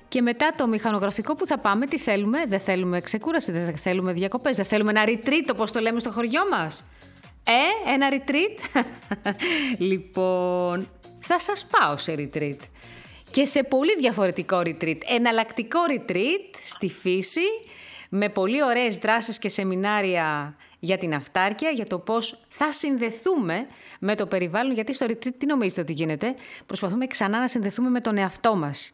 Και μετά το μηχανογραφικό που θα πάμε, τι θέλουμε? Δεν θέλουμε ξεκούραση, δεν θέλουμε διακοπές, δεν θέλουμε ένα retreat, όπως το λέμε στο χωριό μας. Ένα retreat. Λοιπόν, θα σας πάω σε retreat. Και σε πολύ διαφορετικό retreat. Εναλλακτικό retreat στη φύση, με πολύ ωραίες δράσεις και σεμινάρια για την αυτάρκεια, για το πώς θα συνδεθούμε με το περιβάλλον. Γιατί στο retreat τι νομίζετε ότι γίνεται? Προσπαθούμε ξανά να συνδεθούμε με τον εαυτό μας.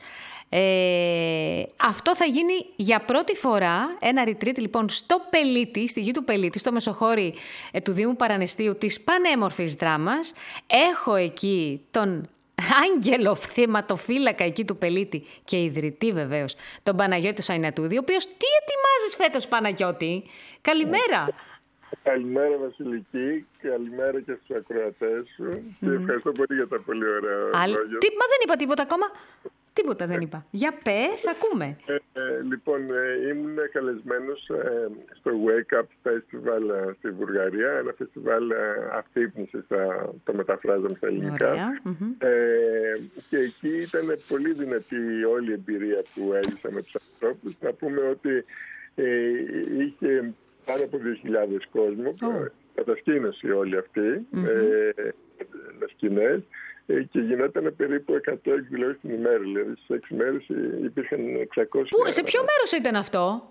Αυτό θα γίνει για πρώτη φορά, ένα retreat λοιπόν στο Πελίτη, στη γη του Πελίτη, στο Μεσοχώρι του Δήμου Παραναιστείου της πανέμορφης δράμας. Έχω εκεί τον άγγελο θεματοφύλακα εκεί του Πελίτη και ιδρυτή βεβαίως, τον Παναγιώτη Σαϊνατούδη, ο οποίος τι ετοιμάζεις φέτος, Παναγιώτη? Καλημέρα. Καλημέρα Βασιλική, καλημέρα και στους ακροατές σου και ευχαριστώ πολύ για τα πολύ ωραία λόγια. Μα δεν είπα τίποτα ακόμα. Τίποτα δεν είπα. Για πες, ακούμε. Λοιπόν, ήμουν καλεσμένος στο Wake Up Festival στη Βουλγαρία, ένα φεστιβάλ αφύπνισης, το μεταφράζαμε στα ελληνικά. Και εκεί ήταν πολύ δυνατή όλη η εμπειρία που έζησα με τους ανθρώπους. Να πούμε ότι είχε πάνω από 2.000 κόσμο, κατασκήνωση όλοι αυτοί, σκηνές. Και γινόταν περίπου 100 εκδηλώσεις την ημέρα. Δηλαδή στις 6 μέρες υπήρχαν 600. Σε ποιο μέρος ήταν αυτό?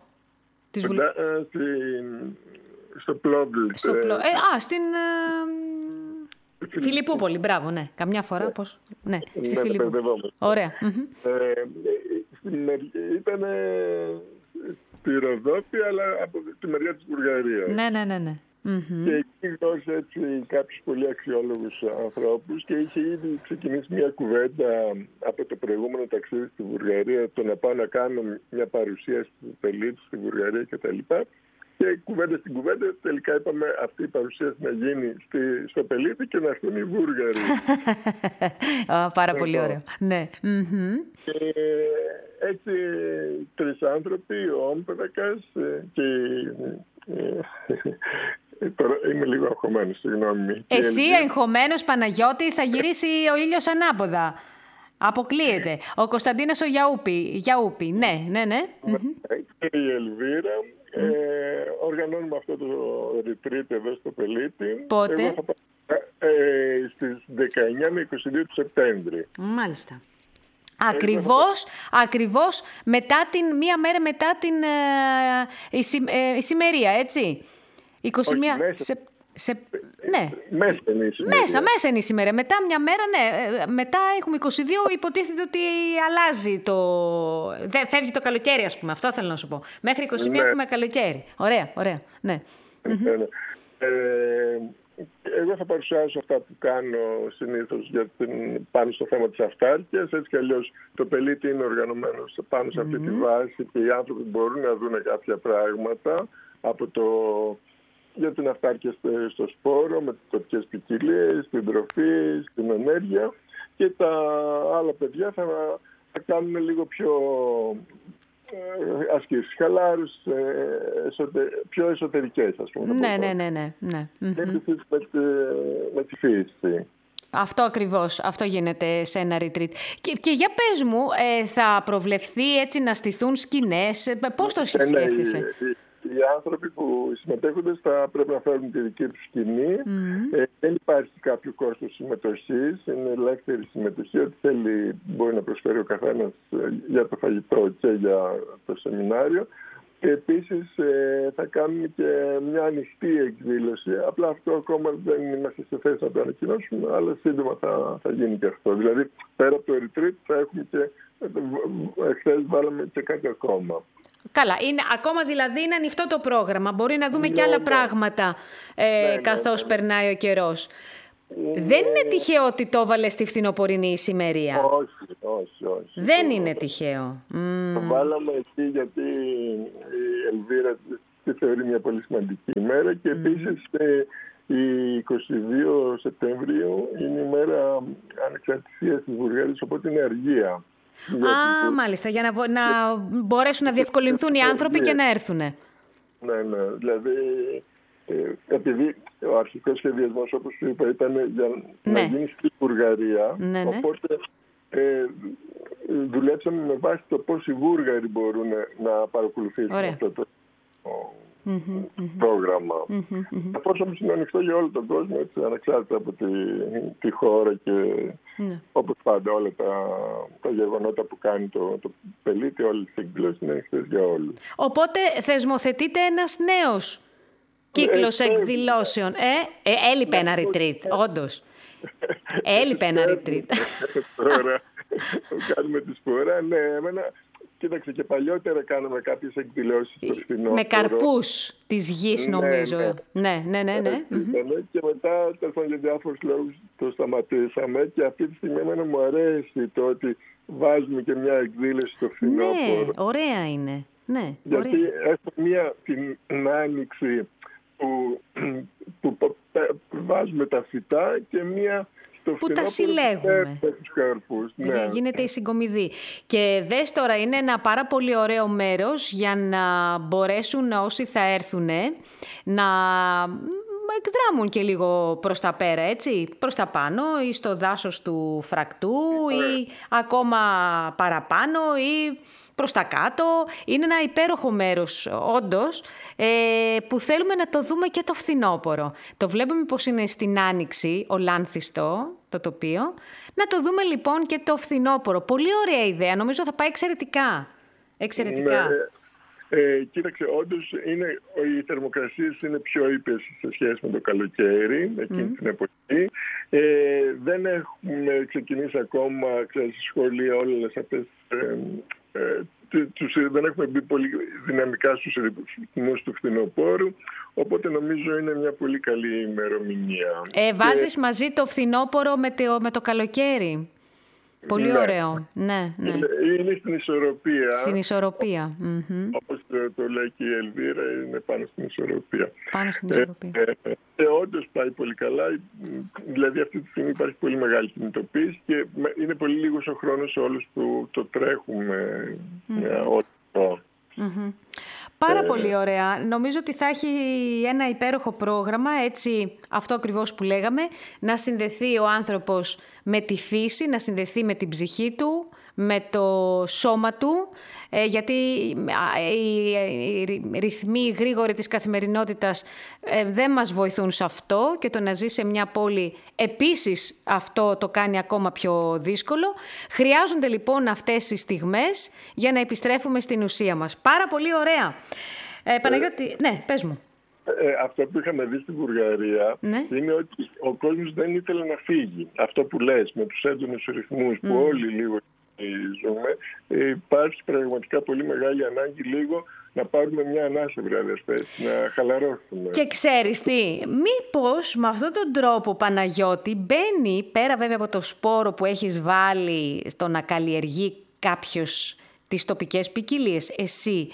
Στο Πλόβλ. Στην Φιλιππούπολη, μπράβο, ναι. Καμιά φορά πώς. Ναι, στη Φιλιππούπολη. Ωραία. Ήταν στη Ροδόπη, αλλά από τη μεριά της Βουλγαρίας. Ναι. Και εκεί γνώρισε έτσι κάποιους πολύ αξιόλογους ανθρώπους και είχε ήδη ξεκινήσει μια κουβέντα από το προηγούμενο ταξίδι στη Βουλγαρία, το να πάω να κάνω μια παρουσίαση του Πελίτη στη Βουλγαρία κτλ. Και κουβέντα στην κουβέντα τελικά είπαμε αυτή η παρουσίαση να γίνει στο Πελίτη και να έρθουν οι Βούλγαροι. Πάρα πολύ ωραίο. Ναι. Και έτσι 3 άνθρωποι, ο Όμπεδακας και τώρα είμαι λίγο αγχωμένος, συγγνώμη. Εσύ εγχωμένος, Παναγιώτη, θα γυρίσει ο ήλιος ανάποδα. Αποκλείεται. Ο Κωνσταντίνος ο Γιαούπη. Ναι. Και η Ελβίρα. Οργανώνουμε αυτό το retreat εδώ στο Pelitti. Πότε? Στις 19 με 22 του Σεπτέμβρη. Μάλιστα. Ακριβώς μία μέρα μετά την ησημερία, έτσι. 21 ναι. Μέσα είναι η ησημερία. Μετά μια μέρα, ναι. Μετά έχουμε 22, υποτίθεται ότι αλλάζει φεύγει το καλοκαίρι, ας πούμε. Αυτό θέλω να σου πω. Μέχρι 21 έχουμε καλοκαίρι. Ωραία. Ναι. Εγώ θα παρουσιάσω αυτά που κάνω συνήθως πάνω στο θέμα της αυτάρκειας. Έτσι κι αλλιώς το Πελίτη είναι οργανωμένο πάνω σε αυτή τη βάση και οι άνθρωποι μπορούν να δουν κάποια πράγματα για την αυτάρκεια στο σπόρο, με τις τοπικές ποικιλίες, την τροφή, την ενέργεια, και τα άλλα παιδιά θα κάνουν λίγο πιο ασκήσεις χαλάρους, πιο εσωτερικές, ας πούμε. Ναι. Με τη φύση. Αυτό ακριβώς, αυτό γίνεται σε ένα retreat. Και για πες μου, θα προβλεφθεί έτσι να στηθούν σκηνές, πώς το σκέφτεσαι? Οι άνθρωποι που συμμετέχονται θα πρέπει να φέρουν τη δική τους σκηνή. Δεν υπάρχει κάποιο κόστος συμμετοχής, είναι ελεύθερη συμμετοχή. Ό,τι θέλει μπορεί να προσφέρει ο καθένας για το φαγητό και για το σεμινάριο. Και επίσης θα κάνουμε και μια ανοιχτή εκδήλωση. Απλά αυτό ακόμα δεν είμαστε σε θέση να το ανακοινώσουμε, αλλά σύντομα θα γίνει και αυτό. Δηλαδή, πέρα από το retreat θα έχουμε και... Χθες βάλαμε και κάτι ακόμα. Καλά, ακόμα δηλαδή είναι ανοιχτό το πρόγραμμα. Μπορεί να δούμε και άλλα πράγματα καθώς περνάει ο καιρός. Δεν είναι τυχαίο ότι το έβαλε στη φθινοπορεινή ησημερία? Όχι. Δεν είναι τυχαίο. Το βάλαμε εκεί γιατί η Ελβίρα τη θεωρεί μια πολύ σημαντική ημέρα και επίσης η 22 Σεπτεμβρίου είναι η μέρα ανεξαρτησίας της Βουλγαρίας, οπότε είναι αργία. Μάλιστα, για να μπορέσουν να διευκολυνθούν οι άνθρωποι και να έρθουν. Ναι, δηλαδή επειδή ο αρχικός σχεδιασμός, όπως σου είπα, ήταν για να γίνει στη Βουλγαρία, οπότε δουλέψαμε με βάση το πώς οι Βούλγαροι μπορούν να παρακολουθήσουν αυτό το πρόγραμμα. Καθώς όμως είναι ανοιχτό για όλο τον κόσμο, έτσι, ανεξάρτητα από τη χώρα και όπως πάντα όλα τα γεγονότα που κάνει το πελίτη, όλες τις εκδηλώσεις είναι ανοιχτές για όλους. Οπότε θεσμοθετείται ένας νέος κύκλος εκδηλώσεων. Έλειπε ένα retreat, όντως. Έλειπε ένα retreat. Τώρα κάνουμε τη σπορά, ναι, εμένα... Κοίταξε, και παλιότερα κάναμε κάποιες εκδηλώσεις στο φθινόπωρο. Με καρπούς της γης, νομίζω. Ναι. Και μετά, για διάφορους λόγους, το σταματήσαμε. Και αυτή τη στιγμή εμένα μου αρέσει το ότι βάζουμε και μια εκδήλωση στο φθινόπωρο. Ναι, ωραία είναι. Ναι, γιατί έχουμε την άνοιξη που βάζουμε τα φυτά και μια... που τα συλλέγουμε. Ναι. Γίνεται η συγκομιδή. Και δες τώρα, είναι ένα πάρα πολύ ωραίο μέρος για να μπορέσουν όσοι θα έρθουν να εκδράμουν και λίγο προς τα πέρα, έτσι, προς τα πάνω ή στο δάσος του Φρακτού ή ακόμα παραπάνω ή προς τα κάτω. Είναι ένα υπέροχο μέρος, όντως, που θέλουμε να το δούμε και το φθινόπωρο. Το βλέπουμε πως είναι στην Άνοιξη, ολάνθιστο το τοπίο. Να το δούμε λοιπόν και το φθινόπωρο. Πολύ ωραία ιδέα. Νομίζω θα πάει εξαιρετικά. Εξαιρετικά. Κοίταξε, όντως οι θερμοκρασίες είναι πιο ήπιες σε σχέση με το καλοκαίρι, εκείνη την εποχή. Δεν έχουμε ξεκινήσει ακόμα, ξέρεις, σχολεία όλες αυτές δεν έχουμε μπει πολύ δυναμικά στους ρυθμούς του φθινοπόρου, οπότε νομίζω είναι μια πολύ καλή ημερομηνία. Βάζεις μαζί το φθινόπωρο με το καλοκαίρι. Πολύ ωραίο. Ναι. Είναι στην ισορροπία. Στην ισορροπία. Όπως το λέει και η Ελβίρα, είναι πάνω στην ισορροπία. Πάνω στην ισορροπία. Όντως πάει πολύ καλά. Δηλαδή αυτή τη στιγμή υπάρχει πολύ μεγάλη κινητοποίηση και είναι πολύ λίγος ο χρόνος όλους που το τρέχουμε όλο. Πάρα πολύ ωραία. Νομίζω ότι θα έχει ένα υπέροχο πρόγραμμα, έτσι, αυτό ακριβώς που λέγαμε, να συνδεθεί ο άνθρωπος με τη φύση, να συνδεθεί με την ψυχή του, με το σώμα του, γιατί οι ρυθμοί γρήγοροι της καθημερινότητας δεν μας βοηθούν σε αυτό και το να ζει σε μια πόλη επίσης αυτό το κάνει ακόμα πιο δύσκολο. Χρειάζονται λοιπόν αυτές οι στιγμές για να επιστρέφουμε στην ουσία μας. Πάρα πολύ ωραία. Παναγιώτη, ναι, πες μου. Αυτό που είχαμε δει στην Βουλγαρία είναι ότι ο κόσμος δεν ήθελε να φύγει. Αυτό που λες με τους έντονους ρυθμούς που όλοι λίγο ζούμε, υπάρχει πραγματικά πολύ μεγάλη ανάγκη λίγο να πάρουμε μια ανάσα, αδερφές, να χαλαρώσουμε. Και ξέρεις τι, μήπως με αυτόν τον τρόπο, Παναγιώτη, μπαίνει πέρα βέβαια από το σπόρο που έχεις βάλει στο να καλλιεργεί κάποιος τις τοπικές ποικιλίες, εσύ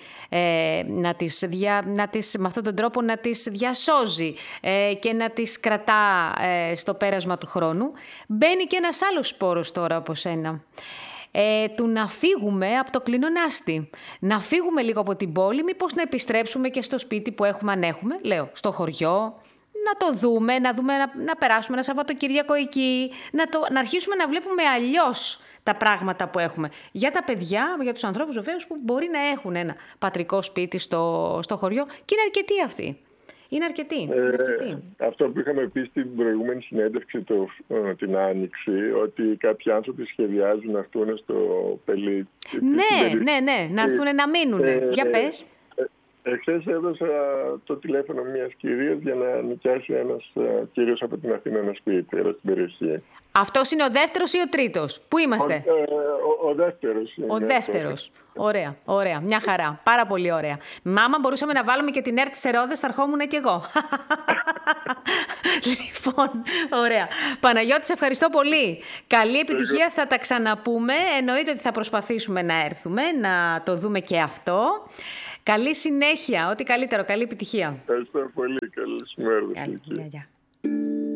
με αυτόν τον τρόπο να τις διασώζει και να τις κρατά στο πέρασμα του χρόνου, μπαίνει και ένας άλλος σπόρος τώρα από σένα. Του να φύγουμε από το κλινονάστη. Να φύγουμε λίγο από την πόλη, μήπως να επιστρέψουμε και στο σπίτι που έχουμε, αν έχουμε, λέω, στο χωριό, να το δούμε, να περάσουμε ένα Σαββατοκύριακο εκεί, να αρχίσουμε να βλέπουμε αλλιώς τα πράγματα που έχουμε. Για τα παιδιά, για τους ανθρώπους βεβαίως που μπορεί να έχουν ένα πατρικό σπίτι στο χωριό και είναι αρκετοί αυτοί. Είναι αρκετοί. Αυτό που είχαμε πει στην προηγούμενη συνέντευξη την Άνοιξη, ότι κάποιοι άνθρωποι σχεδιάζουν να έρθουν στο Πελί. Ναι, να έρθουν να μείνουν. Για πες. Εχθές έδωσα το τηλέφωνο μιας κυρίας για να νοικιάσει ένας κύριος από την Αθήνα ένα σπίτι εδώ στην περιοχή. Αυτός είναι ο δεύτερος ή ο τρίτος? Πού είμαστε? Ο δεύτερος. Ο δεύτερος. Ωραία. Μια χαρά. Πάρα πολύ ωραία. Μάμα, μπορούσαμε να βάλουμε και την ΕΡΤ σε Ρόδες, θα ερχόμουν κι εγώ. Λοιπόν, ωραία. Παναγιώτη, σε ευχαριστώ πολύ. Καλή επιτυχία, θα τα ξαναπούμε. Εννοείται ότι θα προσπαθήσουμε να έρθουμε, να το δούμε και αυτό. Καλή συνέχεια, ό,τι καλύτερο, καλή επιτυχία. Ευχαριστώ πολύ, καλή σημέρα. Γεια.